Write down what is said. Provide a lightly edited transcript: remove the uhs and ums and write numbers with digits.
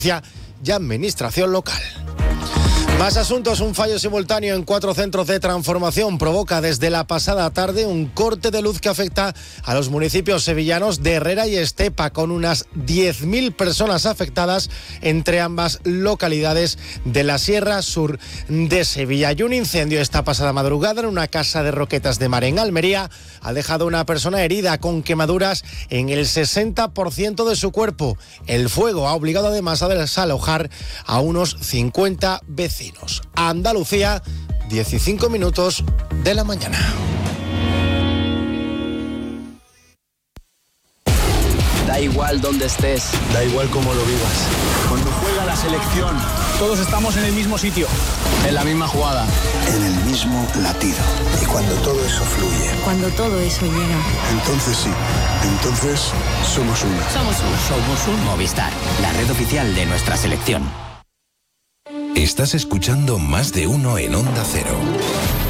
y administración local. Más asuntos. Un fallo simultáneo en 4 centros de transformación provoca desde la pasada tarde un corte de luz que afecta a los municipios sevillanos de Herrera y Estepa, con unas 10.000 personas afectadas entre ambas localidades de la Sierra Sur de Sevilla. Y un incendio esta pasada madrugada en una casa de Roquetas de Mar, en Almería, ha dejado a una persona herida con quemaduras en el 60% de su cuerpo. El fuego ha obligado además a desalojar a unos 50 vecinos. Andalucía, 15 minutos de la mañana. Da igual dónde estés, da igual cómo lo vivas. Cuando juega la selección, todos estamos en el mismo sitio, en la misma jugada, en el mismo latido. Y cuando todo eso fluye, cuando todo eso llega, entonces sí, entonces somos uno. Somos un Movistar, la red oficial de nuestra selección. Estás escuchando Más de Uno en Onda Cero.